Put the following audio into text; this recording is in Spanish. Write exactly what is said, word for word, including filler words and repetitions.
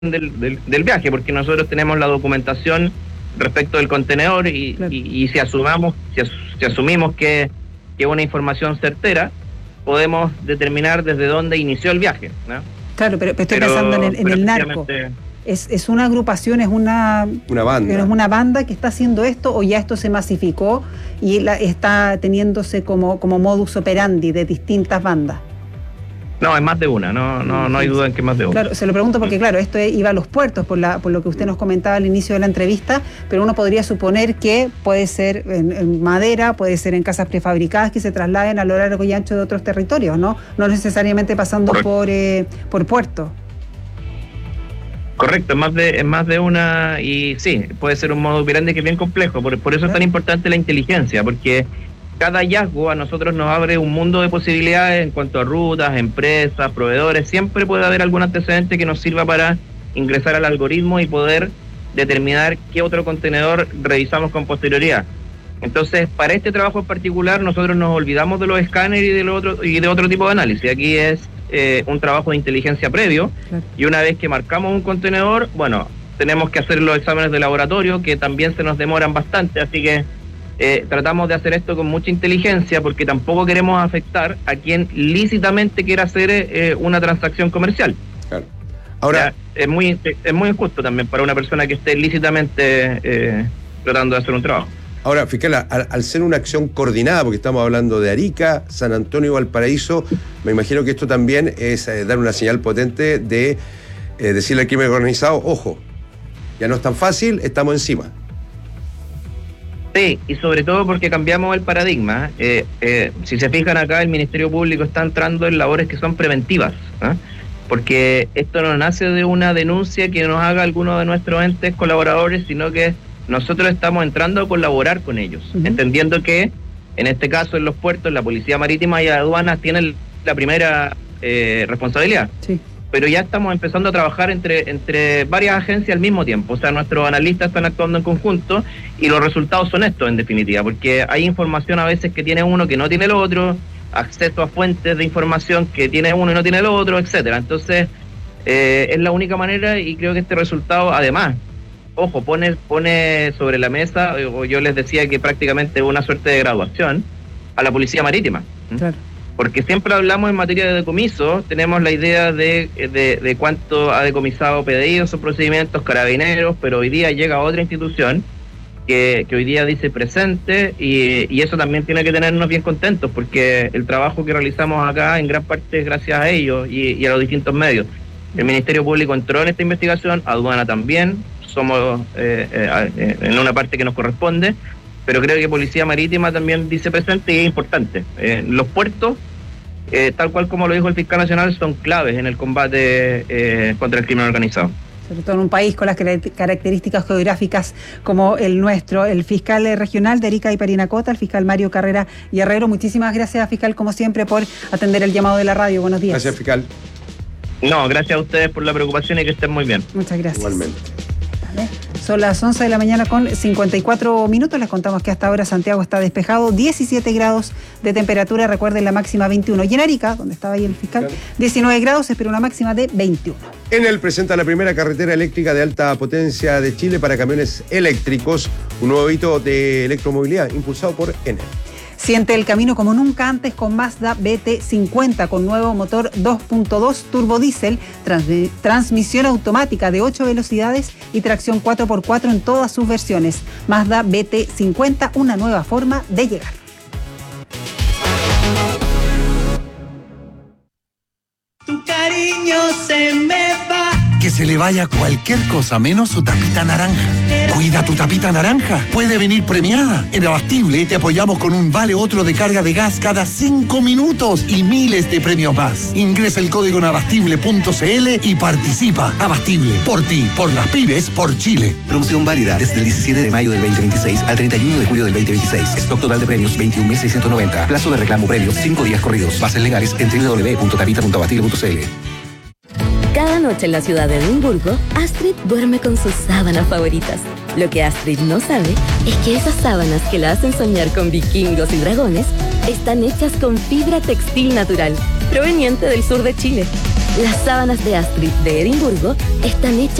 del, del, del viaje, porque nosotros tenemos la documentación respecto del contenedor y, claro. y, y si asumamos, si, as, si asumimos que es una información certera, podemos determinar desde dónde inició el viaje, ¿no? Claro, pero, pero estoy pero, pensando en el, en el narco. ¿Es, ¿Es una agrupación, es una, una banda. es una banda que está haciendo esto o ya esto se masificó y la, está teniéndose como, como modus operandi de distintas bandas? No, es más de una, no, no, no hay duda en que es más de una. Claro, se lo pregunto porque, claro, esto iba a los puertos, por, la, por lo que usted nos comentaba al inicio de la entrevista, pero uno podría suponer que puede ser en, en madera, puede ser en casas prefabricadas que se trasladen a lo largo y ancho de otros territorios, ¿no? No necesariamente pasando por, eh, por puertos. Correcto, es más de es más de una y sí, puede ser un modus operandi que es bien complejo, por, por eso es tan importante la inteligencia, porque cada hallazgo a nosotros nos abre un mundo de posibilidades en cuanto a rutas, empresas, proveedores. Siempre puede haber algún antecedente que nos sirva para ingresar al algoritmo y poder determinar qué otro contenedor revisamos con posterioridad. Entonces, para este trabajo en particular, nosotros nos olvidamos de los escáneres y de, lo otro, y de otro tipo de análisis. Aquí es eh, un trabajo de inteligencia previo, claro. Y una vez que marcamos un contenedor, bueno, tenemos que hacer los exámenes de laboratorio, que también se nos demoran bastante, así que Eh, tratamos de hacer esto con mucha inteligencia porque tampoco queremos afectar a quien lícitamente quiera hacer eh, una transacción comercial. Claro. Ahora, o sea, es muy es muy injusto también para una persona que esté lícitamente eh, tratando de hacer un trabajo. Ahora, fiscal, al, al ser una acción coordinada, porque estamos hablando de Arica, San Antonio y Valparaíso, me imagino que esto también es eh, dar una señal potente de eh, decirle al crimen organizado, ojo, ya no es tan fácil, estamos encima. Sí, y sobre todo porque cambiamos el paradigma. Eh, eh, si se fijan acá, el Ministerio Público está entrando en labores que son preventivas, ¿eh? Porque esto no nace de una denuncia que nos haga alguno de nuestros entes colaboradores, sino que nosotros estamos entrando a colaborar con ellos, uh-huh. entendiendo que, en este caso, en los puertos, la Policía Marítima y Aduanas tienen la primera eh, responsabilidad. Sí. Pero ya estamos empezando a trabajar entre entre varias agencias al mismo tiempo. O sea, nuestros analistas están actuando en conjunto y los resultados son estos, en definitiva, porque hay información a veces que tiene uno que no tiene el otro, acceso a fuentes de información que tiene uno y no tiene el otro, etcétera. Entonces, eh, es la única manera y creo que este resultado, además, ojo, pone, pone sobre la mesa, o yo les decía que prácticamente una suerte de graduación, a la Policía Marítima. Claro. Porque siempre hablamos en materia de decomiso, tenemos la idea de, de, de cuánto ha decomisado P D I, esos procedimientos, Carabineros, pero hoy día llega otra institución que, que hoy día dice presente y, y eso también tiene que tenernos bien contentos porque el trabajo que realizamos acá en gran parte es gracias a ellos y, y a los distintos medios. El Ministerio Público entró en esta investigación, Aduana también, somos eh, eh, en una parte que nos corresponde, pero creo que Policía Marítima también dice presente y es importante. Eh, los puertos, eh, tal cual como lo dijo el fiscal nacional, son claves en el combate eh, contra el crimen organizado. Sobre todo en un país con las características geográficas como el nuestro. El fiscal regional de Arica y Parinacota, el fiscal Mario Carrera y Herrero, muchísimas gracias, fiscal, como siempre, por atender el llamado de la radio. Buenos días. Gracias, fiscal. No, gracias a ustedes por la preocupación y que estén muy bien. Muchas gracias. Igualmente. Son las once de la mañana con cincuenta y cuatro minutos. Les contamos que hasta ahora Santiago está despejado, diecisiete grados de temperatura, recuerden la máxima veintiuno. Y en Arica, donde estaba ahí el fiscal, diecinueve grados, espera una máxima de veintiuno. Enel presenta la primera carretera eléctrica de alta potencia de Chile para camiones eléctricos, un nuevo hito de electromovilidad impulsado por Enel. Siente el camino como nunca antes con Mazda B T cincuenta con nuevo motor dos punto dos turbodiesel, trans- transmisión automática de ocho velocidades y tracción cuatro por cuatro en todas sus versiones. Mazda B T cincuenta, una nueva forma de llegar. Tu cariño se me va. Que se le vaya cualquier cosa menos su tapita naranja. Cuida tu tapita naranja. Puede venir premiada. En Abastible te apoyamos con un vale otro de carga de gas cada cinco minutos y miles de premios más. Ingresa el código en abastible punto c l y participa. Abastible, por ti, por las pymes, por Chile. Promoción válida desde el diecisiete de mayo del veinte veintiséis al treinta y uno de julio del veinte veintiséis. Stock total de premios veintiún mil seiscientos noventa. Plazo de reclamo premios cinco días corridos. Bases legales en doble u doble u doble u punto tapita punto abastible punto c l. Cada noche en la ciudad de Edimburgo, Astrid duerme con sus sábanas favoritas. Lo que Astrid no sabe es que esas sábanas que la hacen soñar con vikingos y dragones están hechas con fibra textil natural, proveniente del sur de Chile. Las sábanas de Astrid de Edimburgo están hechas